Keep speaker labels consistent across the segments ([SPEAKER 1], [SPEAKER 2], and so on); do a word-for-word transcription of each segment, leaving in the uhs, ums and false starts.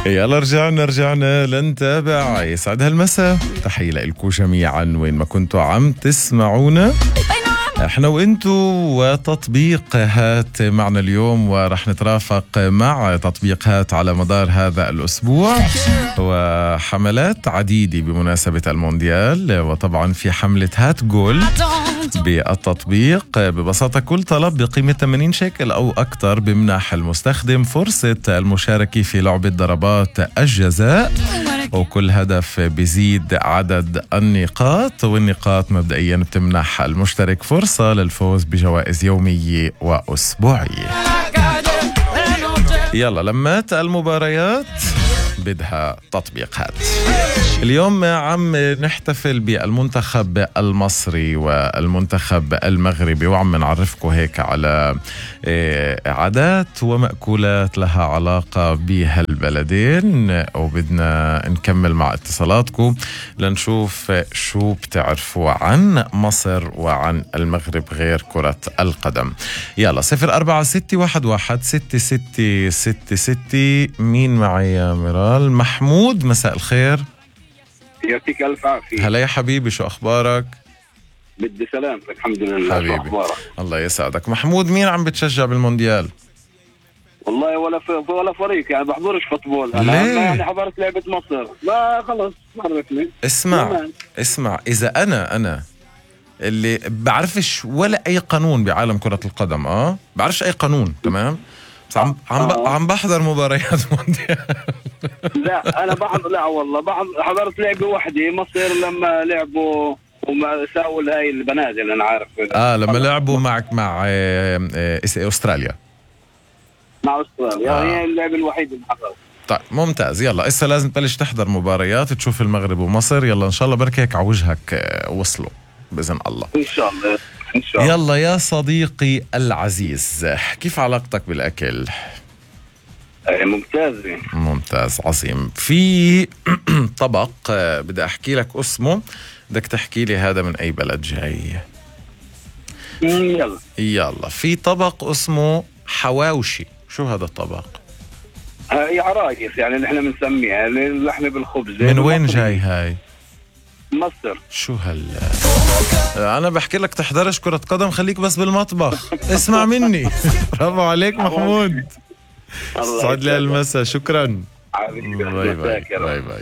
[SPEAKER 1] يلا رجعنا رجعنا لنتابع. يسعد هالمساء، تحية لكم جميعا وين ما كنتوا عم تسمعونا، احنا وانتو وتطبيق هات معنا اليوم، ورح نترافق مع تطبيق هات على مدار هذا الأسبوع، وحملات عديدة بمناسبة المونديال. وطبعا في حملة هات جول بالتطبيق، ببساطة كل طلب بقيمة ثمانين شيكل أو أكثر بمنح المستخدم فرصة المشاركة في لعبة ضربات الجزاء، وكل هدف بيزيد عدد النقاط، والنقاط مبدئيا بتمنح المشترك فرصة للفوز بجوائز يومية وأسبوعية. يلا لمات المباريات بدها تطبيق هات. اليوم عم نحتفل بالمنتخب المصري والمنتخب المغربي، وعم نعرفكم هيك على عادات ومأكولات لها علاقة بهالبلدين، وبدنا نكمل مع اتصالاتكم لنشوف شو بتعرفوا عن مصر وعن المغرب غير كرة القدم. يلا صفر أربعة ستة واحد واحد ستة ستة ستة ستة. مين معي يا ميرال؟ محمود، مساء الخير.
[SPEAKER 2] يعطيك ألف عافية.
[SPEAKER 1] هلا يا حبيبي، شو أخبارك؟
[SPEAKER 2] بدي سلامتك. الحمد لله.
[SPEAKER 1] حبيبي.
[SPEAKER 2] شو أخبارك؟
[SPEAKER 1] الله يسعدك. محمود، مين عم بتشجع بالمونديال؟
[SPEAKER 2] والله ولا في ولا فريق، يعني بحضرش فوتبول أنا.
[SPEAKER 1] ليه؟
[SPEAKER 2] يعني حضرت لعبة مصر، لا خلص مرتني.
[SPEAKER 1] اسمع
[SPEAKER 2] نعم.
[SPEAKER 1] اسمع إذا أنا أنا اللي بعرفش ولا أي قانون بعالم كرة القدم، آه بعرفش أي قانون، تمام؟ بس عم عم
[SPEAKER 2] آه.
[SPEAKER 1] عم بحضر مباريات مونديال.
[SPEAKER 2] لا أنا بحضر، لا والله بحضر، حضرت لعبة واحدة مصر لما لعبوا وما ساووا هاي البنادل. أنا عارف
[SPEAKER 1] اه لما لعبوا معك مع آه، آه، أستراليا.
[SPEAKER 2] مع أستراليا.
[SPEAKER 1] آه.
[SPEAKER 2] هي اللعبة الوحيدة اللي حضرت.
[SPEAKER 1] طيب ممتاز. يلا إسا لازم تبلش تحضر مباريات، تشوف المغرب ومصر. يلا إن شاء الله بركي هيك على وجهك آه، وصلوا بإذن الله.
[SPEAKER 2] إن شاء الله إن شاء الله.
[SPEAKER 1] يلا يا صديقي العزيز، كيف علاقتك بالأكل؟
[SPEAKER 2] ممتازة.
[SPEAKER 1] ممتاز، عظيم. في طبق آه، بدي أحكي لك اسمه، بدك تحكي لي هذا من أي بلد جاي.
[SPEAKER 2] يلا
[SPEAKER 1] يلا في طبق اسمه حواوشي. شو هذا الطبق؟
[SPEAKER 2] هي عرايس، يعني نحن بنسميها اللحمة بالخبز.
[SPEAKER 1] من وين جاي هاي؟
[SPEAKER 2] مصر.
[SPEAKER 1] شو هال أنا بحكي لك تحضرش كرة قدم، خليك بس بالمطبخ، اسمع مني. برافو عليك محمود. سعد لي المساء، شكرا. باي باي باي باي.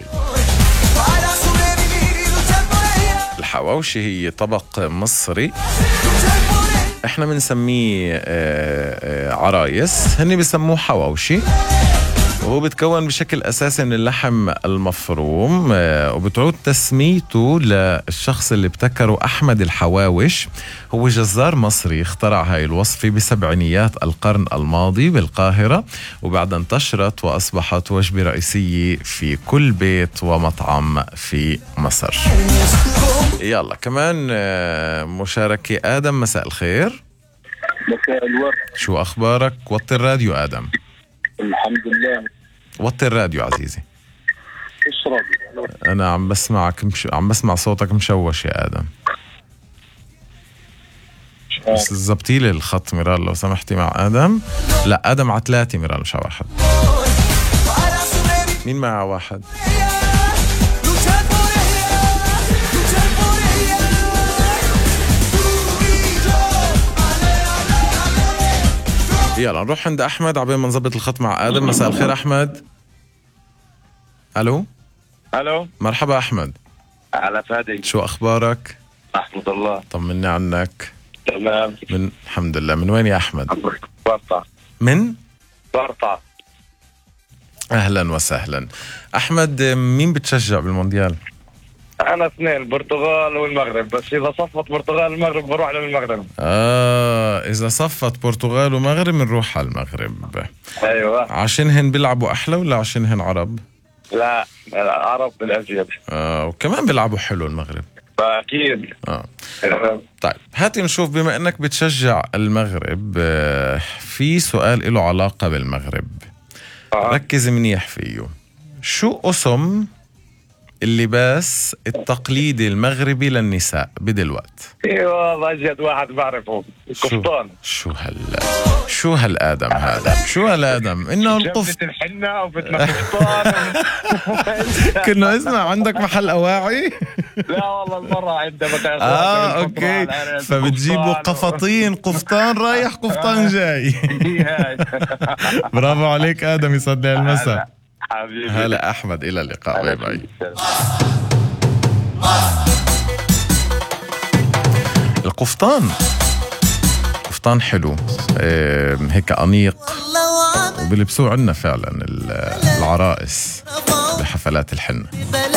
[SPEAKER 1] الحواوشي هي طبق مصري، احنا بنسميه عرايس، هني بسموه حواوشي. وهو بتكون بشكل أساسي من اللحم المفروم، وبتعود تسميته للشخص اللي ابتكره أحمد الحواوش. هو جزار مصري اخترع هاي الوصفة بسبعينيات القرن الماضي بالقاهرة، وبعدها انتشرت وأصبحت وجبة رئيسية في كل بيت ومطعم في مصر. يلا كمان مشاركة آدم، مساء الخير.
[SPEAKER 2] مساء الورد.
[SPEAKER 1] شو أخبارك؟ وطي الراديو آدم.
[SPEAKER 2] الحمد لله.
[SPEAKER 1] وطي الراديو عزيزي.
[SPEAKER 2] ايش راديو؟
[SPEAKER 1] أنا عم بسمعك مش... عم بسمع صوتك مشوش يا آدم. بس زبطي لي الخط ميرال لو سمحتي مع آدم. لا آدم على ثلاثة، ميرال مش على واحد. مين مع واحد؟ يلا نروح عند أحمد عبين ما نظبط الخط مع آدم. مساء الخير أحمد. ألو.
[SPEAKER 3] الو
[SPEAKER 1] مرحبا أحمد.
[SPEAKER 3] على فادي،
[SPEAKER 1] شو أخبارك؟
[SPEAKER 3] احمد الله.
[SPEAKER 1] طمني عنك.
[SPEAKER 3] تمام.
[SPEAKER 1] من الحمد لله. من وين يا أحمد؟
[SPEAKER 3] برطع.
[SPEAKER 1] من؟
[SPEAKER 3] برطع.
[SPEAKER 1] أهلا وسهلا أحمد. مين بتشجع بالمونديال؟
[SPEAKER 3] انا اثنين، البرتغال والمغرب، بس اذا صفت برتغال المغرب بروح للمغرب.
[SPEAKER 1] آه إذا صفت برتغال ومغرب بنروح على المغرب.
[SPEAKER 3] ايوه.
[SPEAKER 1] عشانهن بيلعبوا أحلى ولا عشانهن عرب؟
[SPEAKER 3] لا العرب بالازيد.
[SPEAKER 1] آه وكمان بيلعبوا حلو المغرب.
[SPEAKER 3] فاكيد.
[SPEAKER 1] آه. طيب هاتي نشوف، بما انك بتشجع المغرب آه في سؤال له علاقة بالمغرب.
[SPEAKER 3] آه.
[SPEAKER 1] ركز منيح فيه. شو اسم اللباس التقليدي المغربي للنساء بدلوقت؟
[SPEAKER 3] ايوه اجد واحد بعرفه، القفطان.
[SPEAKER 1] شو هال شو هالآدم هذا؟ شو هالآدم؟ إنه القفط
[SPEAKER 3] جبت الحنة وفتنا قفطان.
[SPEAKER 1] كنا اسمع عندك محل أواعي؟
[SPEAKER 3] لا والله المرة عندما كان
[SPEAKER 1] آه أوكي، فبتجيبوا قفطين، قفطان رايح قفطان جاي. برافو عليك آدم، يسعد لي المساء.
[SPEAKER 3] حبيبي.
[SPEAKER 1] هلا أحمد، إلى اللقاء، باي باي. القفطان قفطان حلو، إيه هيك أنيق، وبلبسوه عنا فعلا العرائس بحفلات الحنة.